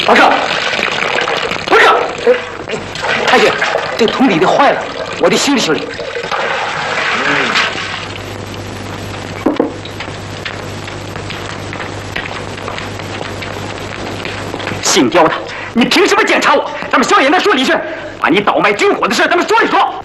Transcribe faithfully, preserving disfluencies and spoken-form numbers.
老师，不是，哎，太君，这桶里的坏了，我得修理修理。姓刁的，你凭什么检查我？咱们萧衍那说李去，把你倒卖军火的事，咱们说一说。